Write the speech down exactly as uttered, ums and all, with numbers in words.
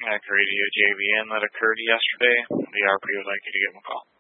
Hack Radio J V N that occurred yesterday. The R P would like you to give them a call.